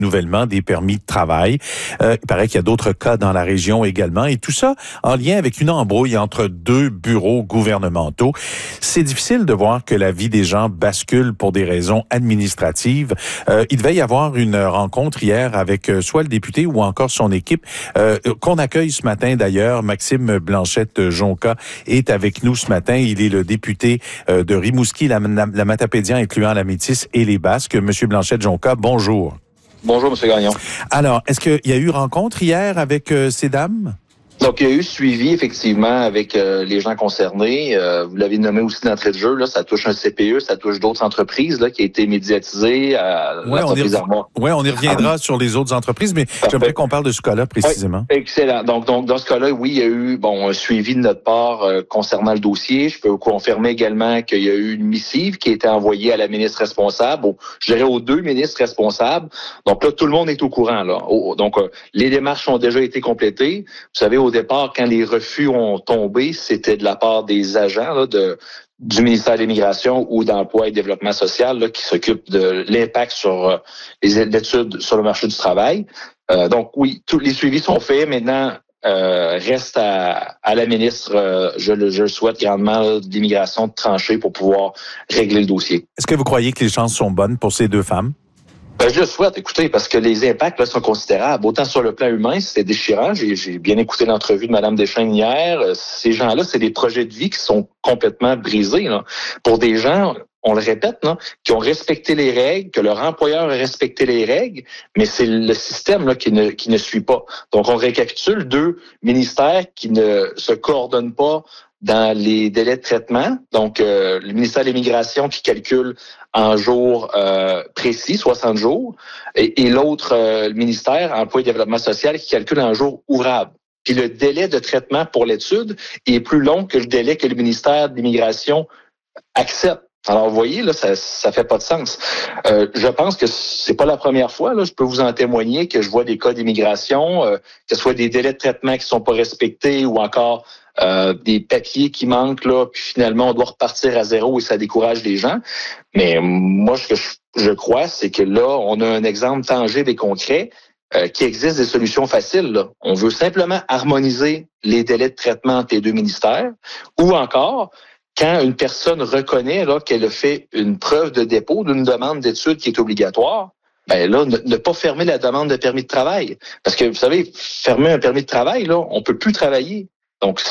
renouvellement des permis de travail. Il paraît qu'il y a d'autres cas dans la région également, et tout ça en lien avec une embrouille entre deux bureaux gouvernementaux. C'est difficile de voir que la vie des gens bascule pour des raisons administratives. Il devait y avoir une rencontre hier avec soit le député ou encore son équipe, qu'on accueille ce matin d'ailleurs. Maxime Blanchette-Jonca est avec nous ce matin. Il est le député de Rimouski, la Matapédien, incluant la Métis et les Basques. Monsieur Blanchette-Jonca, bonjour. Bonjour, M. Gagnon. Alors, est-ce qu'il y a eu rencontre hier avec ces dames? Donc, il y a eu suivi, effectivement, avec les gens concernés. Vous l'avez nommé aussi d'entrée de jeu, là, ça touche un CPE, ça touche d'autres entreprises là, qui a été médiatisé à l'entreprise Armoire. Oui, on y reviendra sur les autres entreprises, mais j'aimerais qu'on parle de ce cas-là précisément. Oui, excellent. Donc, dans ce cas-là, oui, il y a eu un suivi de notre part concernant le dossier. Je peux vous confirmer également qu'il y a eu une missive qui a été envoyée à la ministre responsable, je dirais aux deux ministres responsables. Donc là, tout le monde est au courant. Là. Donc, les démarches ont déjà été complétées. Vous savez, au départ, quand les refus ont tombé, c'était de la part des agents là, du ministère de l'Immigration ou d'Emploi et Développement social là, qui s'occupent de l'impact sur les études sur le marché du travail. Donc oui, tous les suivis sont faits. Maintenant, reste à la ministre, je le souhaite grandement, là, de l'Immigration de trancher pour pouvoir régler le dossier. Est-ce que vous croyez que les chances sont bonnes pour ces deux femmes? Je le souhaite, écoutez, parce que les impacts là, sont considérables. Autant sur le plan humain, c'est déchirant. J'ai bien écouté l'entrevue de Mme Deschaines hier. Ces gens-là, c'est des projets de vie qui sont complètement brisés. Là. Pour des gens, on le répète, là, qui ont respecté les règles, que leur employeur a respecté les règles, mais c'est le système là, qui ne suit pas. Donc, on récapitule deux ministères qui ne se coordonnent pas dans les délais de traitement. Donc, le ministère de l'Immigration qui calcule en jours précis, 60 jours, et l'autre, le ministère, Emploi et Développement social, qui calcule en jours ouvrables. Puis le délai de traitement pour l'étude est plus long que le délai que le ministère de l'Immigration accepte. Alors, vous voyez, là, ça fait pas de sens. Je pense que c'est pas la première fois, là, je peux vous en témoigner, que je vois des cas d'immigration, que ce soit des délais de traitement qui sont pas respectés ou encore des papiers qui manquent, là, puis finalement, on doit repartir à zéro et ça décourage les gens. Mais moi, ce que je crois, c'est que là, on a un exemple tangible et concret qui existe des solutions faciles. Là. On veut simplement harmoniser les délais de traitement entre les deux ministères ou encore quand une personne reconnaît là, qu'elle a fait une preuve de dépôt d'une demande d'études qui est obligatoire, ben là, ne pas fermer la demande de permis de travail. Parce que, vous savez, fermer un permis de travail, là, on peut plus travailler. Donc,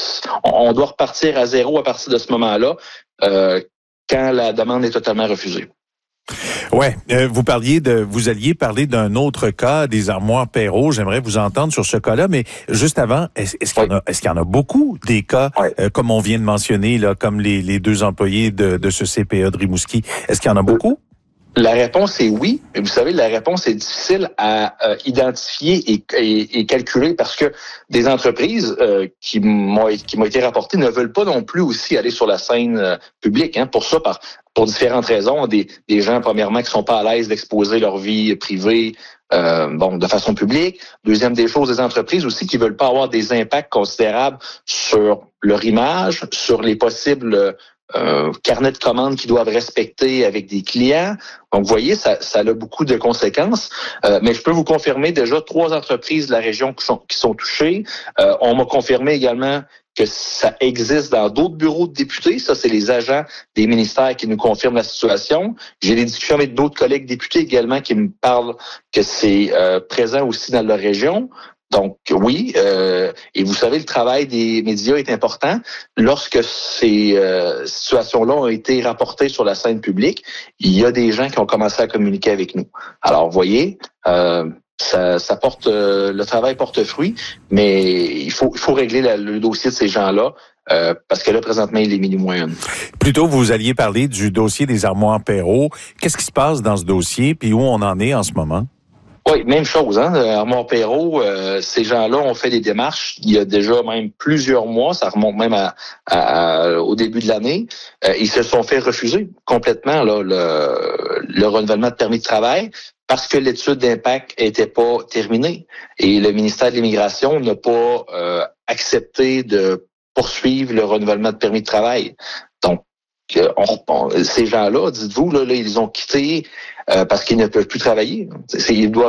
on doit repartir à zéro à partir de ce moment-là, quand la demande est totalement refusée. Ouais, vous alliez parler d'un autre cas des armoires Perrault. J'aimerais vous entendre sur ce cas-là, mais juste avant, est-ce qu'il y en a beaucoup des cas, comme on vient de mentionner, là, comme les deux employés de ce CPE de Rimouski? Est-ce qu'il y en a beaucoup? La réponse est oui. Vous savez, la réponse est difficile à identifier et calculer parce que des entreprises qui m'ont été rapportées ne veulent pas non plus aussi aller sur la scène publique. Hein, pour différentes raisons. Des gens, premièrement, qui sont pas à l'aise d'exposer leur vie privée de façon publique. Deuxième des choses, des entreprises aussi qui veulent pas avoir des impacts considérables sur leur image, sur les possibles carnet de commandes qu'ils doivent respecter avec des clients. Donc, vous voyez, ça a beaucoup de conséquences. Mais je peux vous confirmer déjà 3 entreprises de la région qui sont touchées. On m'a confirmé également que ça existe dans d'autres bureaux de députés. Ça, c'est les agents des ministères qui nous confirment la situation. J'ai des discussions avec d'autres collègues députés également qui me parlent que c'est présent aussi dans leur région. Donc oui, et vous savez, le travail des médias est important. Lorsque ces situations-là ont été rapportées sur la scène publique, il y a des gens qui ont commencé à communiquer avec nous. Alors, vous voyez, ça porte, le travail porte fruit, mais il faut régler le dossier de ces gens-là. Parce que là, présentement, il est minuit -1. Plutôt, vous alliez parler du dossier des armoires Perrault. Qu'est-ce qui se passe dans ce dossier, puis où on en est en ce moment? Oui, même chose. Hein? Armoire Perrault, ces gens-là ont fait des démarches il y a déjà même plusieurs mois. Ça remonte même au début de l'année. Ils se sont fait refuser complètement là, le renouvellement de permis de travail parce que l'étude d'impact n'était pas terminée. Et le ministère de l'Immigration n'a pas accepté de poursuivre le renouvellement de permis de travail. Donc, ces gens-là, dites-vous, là, ils ont quitté parce qu'ils ne peuvent plus travailler. Ils doivent